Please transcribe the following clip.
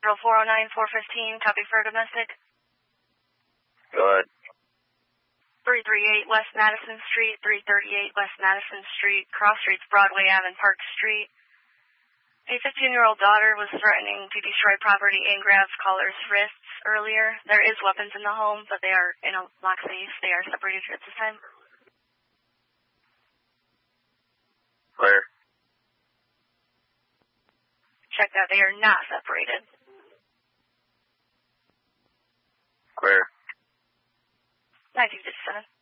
409-415, copy for domestic. Go ahead. 338 West Madison Street, 338 West Madison Street, cross streets Broadway Ave and Park Street. A 15-year-old daughter was threatening to destroy property and grab caller's wrists earlier. There is weapons in the home, but they are in a lock safe. They are separated at this time. Clear. Check that they are not separated. Clear. 1957.